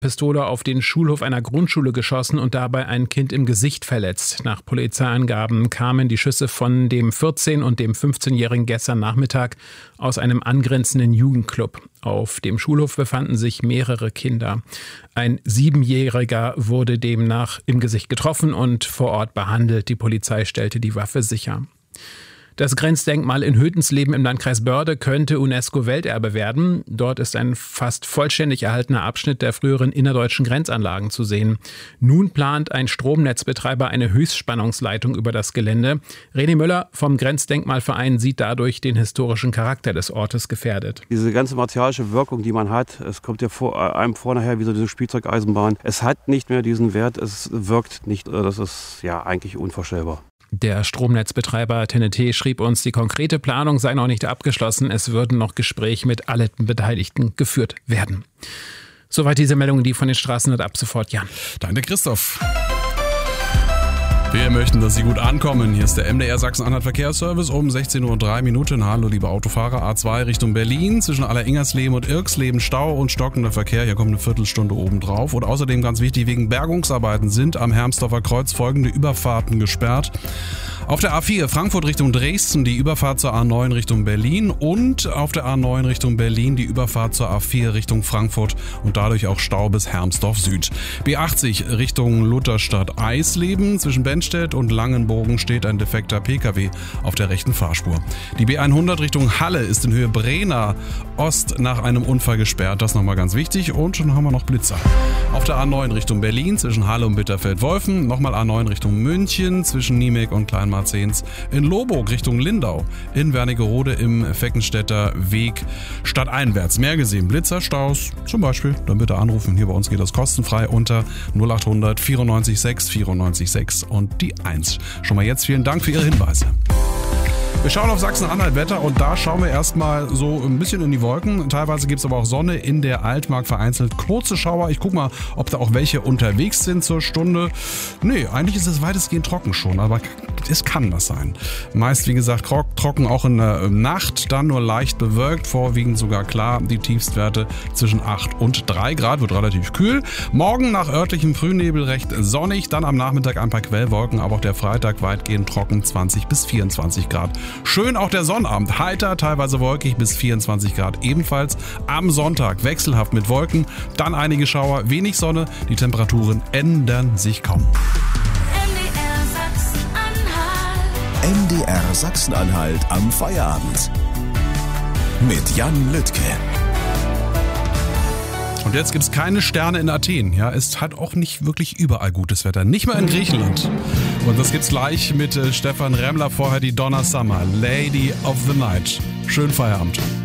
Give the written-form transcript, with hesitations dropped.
Pistole auf den Schulhof einer Grundschule geschossen und dabei ein Kind im Gesicht verletzt. Nach Polizeiangaben kamen die Schüsse von dem 14- und dem 15-Jährigen gestern Nachmittag aus einem angrenzenden Jugendclub. Auf dem Schulhof befanden sich mehrere Kinder. Ein 7-Jähriger wurde demnach im Gesicht getroffen und vor Ort behandelt. Die Polizei stellte die Waffe sicher. Das Grenzdenkmal in Hötensleben im Landkreis Börde könnte UNESCO-Welterbe werden. Dort ist ein fast vollständig erhaltener Abschnitt der früheren innerdeutschen Grenzanlagen zu sehen. Nun plant ein Stromnetzbetreiber eine Höchstspannungsleitung über das Gelände. René Müller vom Grenzdenkmalverein sieht dadurch den historischen Charakter des Ortes gefährdet. Diese ganze martialische Wirkung, die man hat, es kommt ja einem nachher wie so diese Spielzeugeisenbahn. Es hat nicht mehr diesen Wert, es wirkt nicht. Das ist ja eigentlich unvorstellbar. Der Stromnetzbetreiber TenneT schrieb uns, die konkrete Planung sei noch nicht abgeschlossen. Es würden noch Gespräche mit allen Beteiligten geführt werden. Soweit diese Meldungen, die von den Straßen und ab sofort Jan. Danke, Christoph. Wir möchten, dass Sie gut ankommen. Hier ist der MDR Sachsen-Anhalt Verkehrsservice um 16:03 Uhr. Hallo, liebe Autofahrer. A2 Richtung Berlin. Zwischen Alleringersleben und Irksleben Stau und stockender Verkehr. Hier kommt eine Viertelstunde obendrauf. Und außerdem ganz wichtig, wegen Bergungsarbeiten sind am Hermsdorfer Kreuz folgende Überfahrten gesperrt. Auf der A4 Frankfurt Richtung Dresden die Überfahrt zur A9 Richtung Berlin und auf der A9 Richtung Berlin die Überfahrt zur A4 Richtung Frankfurt und dadurch auch Stau bis Hermsdorf Süd. B80 Richtung Lutherstadt Eisleben. Zwischen Bennstedt und Langenbogen steht ein defekter Pkw auf der rechten Fahrspur. Die B100 Richtung Halle ist in Höhe Brenner Ost nach einem Unfall gesperrt. Das nochmal ganz wichtig. Und schon haben wir noch Blitzer. Auf der A9 Richtung Berlin zwischen Halle und Bitterfeld-Wolfen. Nochmal A9 Richtung München zwischen Niemek und Kleinmarzens. In Loburg Richtung Lindau. In Wernigerode im Feckenstädter Weg stadteinwärts. Mehr gesehen. Blitzer, Staus zum Beispiel. Dann bitte anrufen. Hier bei uns geht das kostenfrei unter 0800 94 6 94 6 und die 1. Schon mal jetzt vielen Dank für Ihre Hinweise. Wir schauen auf Sachsen-Anhalt Wetter und da schauen wir erstmal so ein bisschen in die Wolken. Teilweise gibt es aber auch Sonne in der Altmark, vereinzelt kurze Schauer. Ich gucke mal, ob da auch welche unterwegs sind zur Stunde. Nee, eigentlich ist es weitestgehend trocken schon, aber es kann das sein. Meist, wie gesagt, trocken auch in der Nacht, dann nur leicht bewölkt, vorwiegend sogar klar. Die Tiefstwerte zwischen 8 und 3 Grad, wird relativ kühl. Morgen nach örtlichem Frühnebel recht sonnig, dann am Nachmittag ein paar Quellwolken, aber auch der Freitag weitgehend trocken, 20 bis 24 Grad. Schön auch der Sonnabend, heiter, teilweise wolkig bis 24 Grad ebenfalls. Am Sonntag wechselhaft mit Wolken, dann einige Schauer, wenig Sonne, die Temperaturen ändern sich kaum. MDR Sachsen-Anhalt am Feierabend. Mit Jan Lüttke. Und jetzt gibt's keine Sterne in Athen. Ja, ist halt auch nicht wirklich überall gutes Wetter. Nicht mal in Griechenland. Und das gibt's gleich mit Stefan Remmler. Vorher die Donna Summer, Lady of the Night. Schönen Feierabend.